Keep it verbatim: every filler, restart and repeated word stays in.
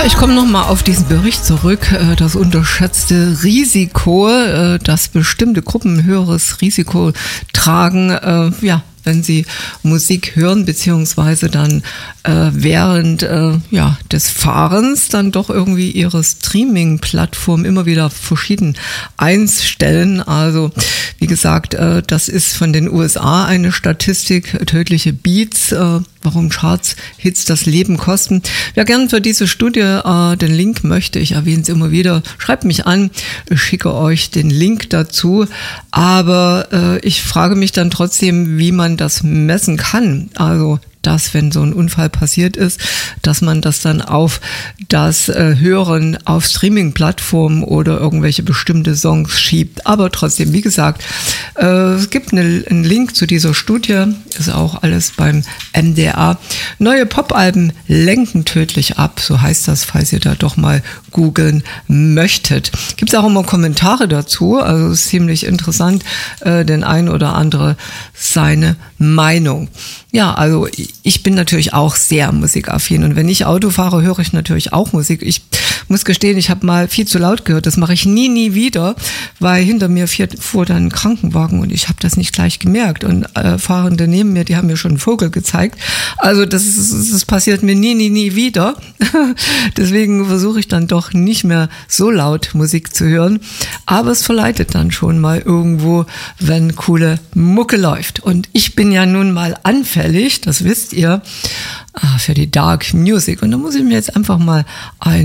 ich komme nochmal auf diesen Bericht zurück, das unterschätzte Risiko, dass bestimmte Gruppen ein höheres Risiko tragen, ja, wenn sie Musik hören, beziehungsweise dann äh, während äh, ja, des Fahrens dann doch irgendwie ihre Streaming-Plattform immer wieder verschieden einstellen. Also wie gesagt, äh, das ist von den U S A eine Statistik, tödliche Beats, äh, warum Charts-Hits das Leben kosten. Wer gern für diese Studie äh, den Link möchte, ich erwähne es immer wieder, schreibt mich an, ich schicke euch den Link dazu. Aber äh, ich frage mich dann trotzdem, wie man das messen kann. Also dass, wenn so ein Unfall passiert ist, dass man das dann auf das äh, Hören auf Streaming-Plattformen oder irgendwelche bestimmte Songs schiebt. Aber trotzdem, wie gesagt, äh, es gibt eine, einen Link zu dieser Studie, ist auch alles beim M D R. Neue Popalben lenken tödlich ab, so heißt das, falls ihr da doch mal googeln möchtet. Gibt es auch immer Kommentare dazu, also ist ziemlich interessant, äh, den ein oder andere seine Meinung. Ja, also ich bin natürlich auch sehr musikaffin und wenn ich Auto fahre, höre ich natürlich auch Musik. Ich muss gestehen, ich habe mal viel zu laut gehört, das mache ich nie, nie wieder, weil hinter mir fuhr dann ein Krankenwagen und ich habe das nicht gleich gemerkt und äh, Fahrende neben mir, die haben mir schon einen Vogel gezeigt. Also das, ist, das passiert mir nie, nie, nie wieder. Deswegen versuche ich dann doch nicht mehr so laut Musik zu hören, aber es verleitet dann schon mal irgendwo, wenn coole Mucke läuft. Und ich bin ja nun mal anfällig, das wisst ihr, für die Dark Music. Und da muss ich mir jetzt einfach mal ein